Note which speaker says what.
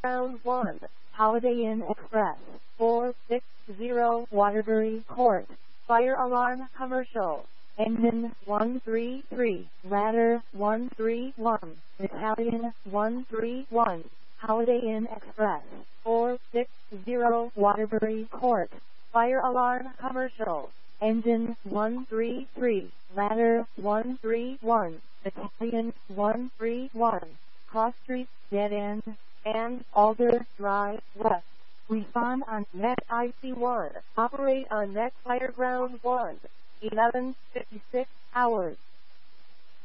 Speaker 1: Ground 1, Holiday Inn Express, 460 Waterbury Court. Fire alarm commercial. Engine 133, ladder 131, Italian 131, Holiday Inn Express, 460 Waterbury Court. Fire alarm commercial. Engine 133, ladder 131, Italian 131, Cross Street, Dead End, and Alder Drive West. Respond on Net IC1. Operate on Net Fire Ground 1. 11:56 hours.